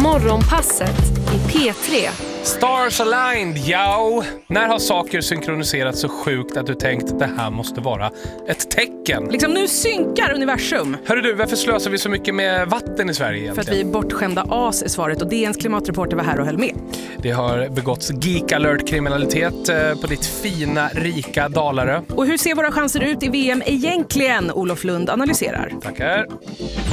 Morgonpasset i P3. Stars aligned, ja. När har saker synkroniserats så sjukt att du tänkt att det här måste vara ett tecken? Liksom nu synkar universum. Hörru du, varför slösar vi så mycket med vatten i Sverige egentligen? För att vi är bortskämda as är svaret, och DNs klimatreporter var här och höll med. Det har begåtts geek alert-kriminalitet på ditt fina, rika Dalarö. Och hur ser våra chanser ut i VM egentligen? Olof Lund analyserar. Tackar.